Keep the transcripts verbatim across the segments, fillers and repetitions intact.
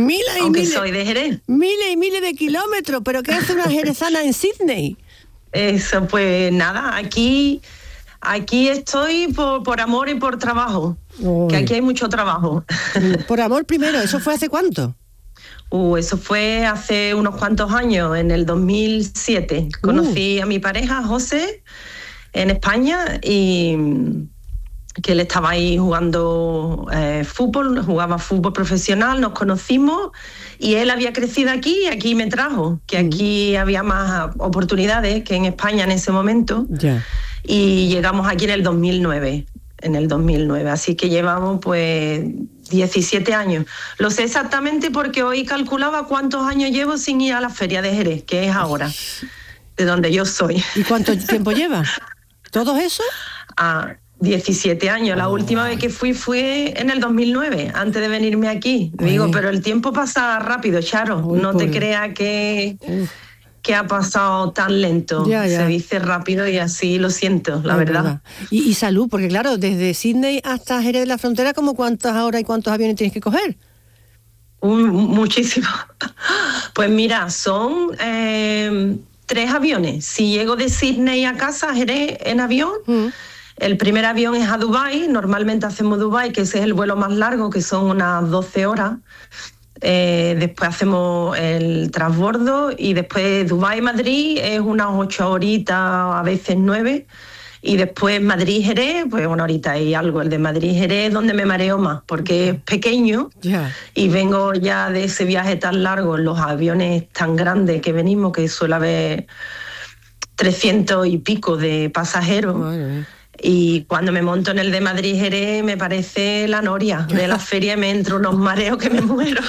Miles y aunque miles, soy de Jerez. Miles y miles de kilómetros, pero ¿qué hace una jerezana en Sydney? Eso, pues nada, aquí, aquí estoy por, por amor y por trabajo, Uy. que aquí hay mucho trabajo. Por amor primero, ¿eso fue hace cuánto? Uh, eso fue hace unos cuantos años, en el dos mil siete. Uh. Conocí a mi pareja, José, en España, y que él estaba ahí jugando eh, fútbol, jugaba fútbol profesional, nos conocimos y él había crecido aquí y aquí me trajo, que aquí mm. había más oportunidades que en España en ese momento. Yeah. Y llegamos aquí en el dos mil nueve, en el dos mil nueve, así que llevamos pues diecisiete años. Lo sé exactamente porque hoy calculaba cuántos años llevo sin ir a la feria de Jerez, que es ahora, de donde yo soy. ¿Y cuánto tiempo lleva? ¿Todo eso? Ah, diecisiete años. La oh. última vez que fui fue en el dos mil nueve, antes de venirme aquí. Ay. Digo, pero el tiempo pasa rápido, Charo. Uy, no te creas que, que ha pasado tan lento. Ya, ya. Se dice rápido y así lo siento, la verdad. verdad. Y, y salud, porque claro, desde Sydney hasta Jerez de la Frontera, ¿cómo cuántas horas y cuántos aviones tienes que coger? Un, muchísimo. Pues mira, son eh, tres aviones. Si llego de Sydney a casa, Jerez en avión, mm. el primer avión es a Dubái. Normalmente hacemos Dubái, que ese es el vuelo más largo, que son unas doce horas. Eh, después hacemos el transbordo y después Dubái-Madrid es unas ocho horitas, a veces nueve. Y después Madrid-Jerez, pues una horita y algo. El de Madrid-Jerez es donde me mareo más, porque es pequeño yeah. y vengo ya de ese viaje tan largo en los aviones tan grandes que venimos, que suele haber trescientos y pico de pasajeros. Madre. Y cuando me monto en el de Madrid-Jerez me parece la noria de la feria y me entro unos mareos que me muero.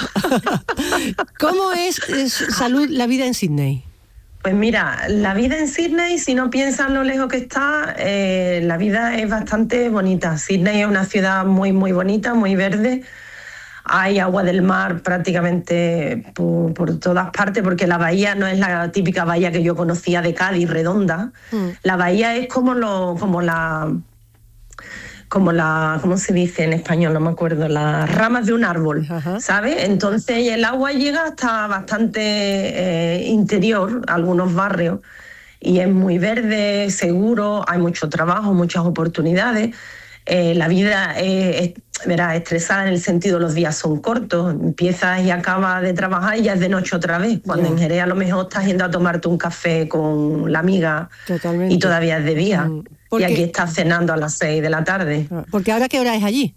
¿Cómo es, es salud la vida en Sydney? Pues mira, la vida en Sydney, si no piensas lo lejos que está, eh, la vida es bastante bonita. Sydney es una ciudad muy, muy bonita, muy verde. Hay agua del mar prácticamente por, por todas partes, porque la bahía no es la típica bahía que yo conocía de Cádiz, redonda. Mm. La bahía es como, lo, como la... como la, ¿cómo se dice en español? No me acuerdo, las ramas de un árbol, ajá. ¿sabes? Entonces el agua llega hasta bastante eh, interior, algunos barrios, y es muy verde, seguro, hay mucho trabajo, muchas oportunidades. Eh, la vida es, es verás, estresada en el sentido, los días son cortos, empiezas y acabas de trabajar y ya es de noche otra vez, cuando yeah. en Jerez a lo mejor estás yendo a tomarte un café con la amiga. Totalmente. Y todavía es de día. Mm. Y aquí estás cenando a las seis de la tarde. Porque ¿ahora qué hora es allí?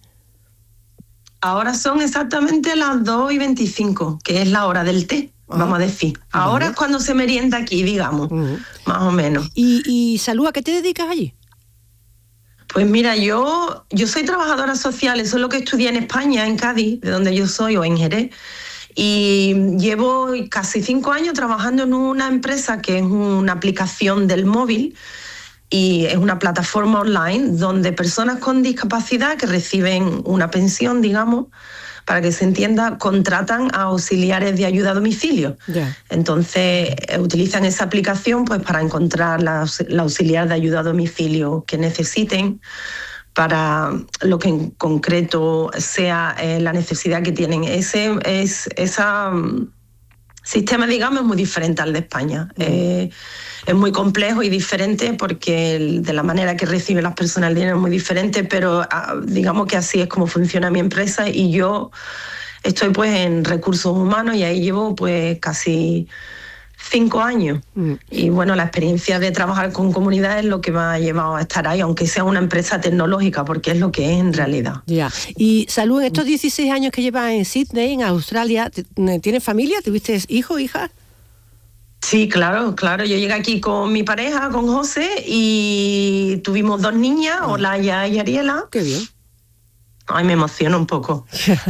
Ahora son exactamente las dos y veinticinco, que es la hora del té, ah, vamos a decir. Ahora es cuando se merienda aquí, digamos, uh-huh. más o menos. ¿Y, y Salud, a qué te dedicas allí? Pues mira, yo, yo soy trabajadora social, eso es lo que estudié en España, en Cádiz, de donde yo soy, o en Jerez. Y llevo casi cinco años trabajando en una empresa que es una aplicación del móvil, y es una plataforma online donde personas con discapacidad que reciben una pensión, digamos, para que se entienda, contratan a auxiliares de ayuda a domicilio. Yeah. Entonces, eh, utilizan esa aplicación pues para encontrar la, la auxiliar de ayuda a domicilio que necesiten para lo que en concreto sea eh, la necesidad que tienen. Ese es esa um, sistema, digamos, es muy diferente al de España. Mm. Eh, es muy complejo y diferente porque el, de la manera que reciben las personas el dinero es muy diferente, pero digamos que así es como funciona mi empresa y yo estoy pues en recursos humanos y ahí llevo pues casi cinco años. Mm. Y bueno, la experiencia de trabajar con comunidades es lo que me ha llevado a estar ahí, aunque sea una empresa tecnológica, porque es lo que es en realidad. Ya. Y Salud, en estos dieciséis años que llevas en Sydney, en Australia, ¿tienes familia? ¿Tuviste hijos, hijas? Sí, claro, claro. Yo llegué aquí con mi pareja, con José, y tuvimos dos niñas, ah. Olaya y Ariela. Qué bien. Ay, me emociono un poco.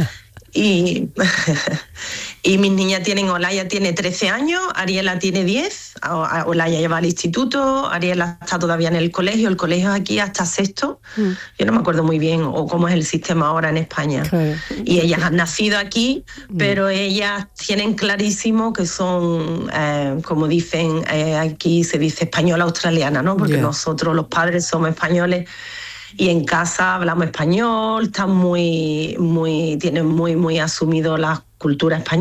y, y mis niñas tienen, Olaya tiene trece años, Ariela tiene diez, Olaya lleva al instituto, Ariela está todavía en el colegio, el colegio es aquí hasta sexto, mm. yo no me acuerdo muy bien o cómo es el sistema ahora en España. Claro. Y ellas han nacido aquí, mm. pero ellas tienen clarísimo que son, eh, como dicen, eh, aquí se dice española australiana, ¿no? Porque yeah. nosotros los padres somos españoles. Y en casa hablamos español, están muy, muy, tienen muy, muy asumido la cultura española.